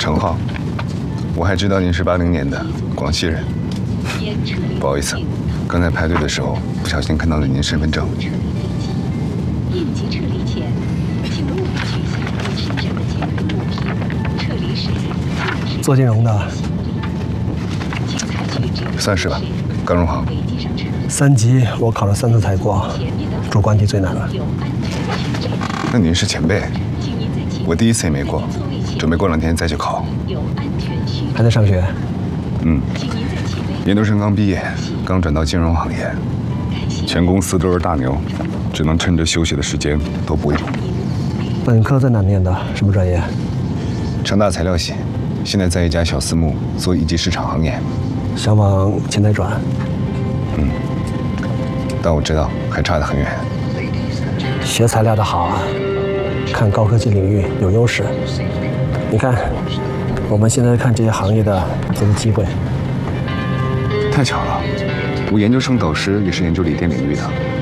程浩，我还知道您是80年的广西人。不好意思，刚才排队的时候不小心看到了您身份证。 应急撤离前，请务必取下您身上的健康物品。撤离时， 做金融的， 算是吧。刚入行 ，3级我考了3次才过，主观题最难了。 那您是前辈，我第1次也没过，准备过2天再去考。 还在上学？ 嗯，研究生刚毕业，刚转到金融行业，全公司都是大牛，只能趁着休息的时间多补一补。 本科在哪念的？什么专业？ 成大材料系，现在在一家小私募做一级市场行业。 想往前台转？ 嗯，但我知道还差得很远。 学材料的好啊，看高科技领域有优势。你看，我们现在看这些行业的投资机会。 太巧了，我研究生导师也是研究锂电领域的。